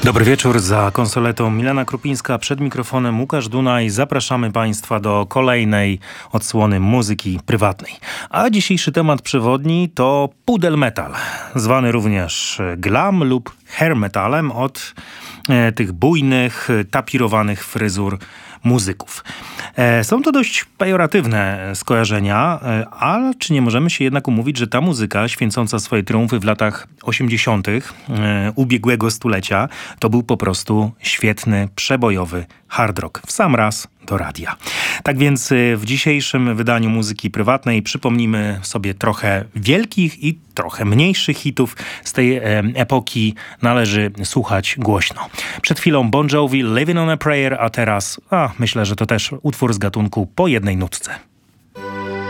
Dobry wieczór, za konsoletą Milena Krupińska, przed mikrofonem Łukasz Dunaj. Zapraszamy Państwa do kolejnej odsłony muzyki prywatnej. A dzisiejszy temat przewodni to pudel metal, zwany również glam lub hair metalem od tych bujnych, tapirowanych fryzur muzyków. Są to dość pejoratywne skojarzenia, ale czy nie możemy się jednak umówić, że ta muzyka święcąca swoje triumfy w latach 80. Ubiegłego stulecia to był po prostu świetny, przebojowy hard rock w sam raz do radia. Tak więc w dzisiejszym wydaniu muzyki prywatnej przypomnimy sobie trochę wielkich i trochę mniejszych hitów z tej epoki. Należy słuchać głośno. Przed chwilą Bon Jovi, Living on a Prayer, a teraz myślę, że to też utwór z gatunku po jednej nutce.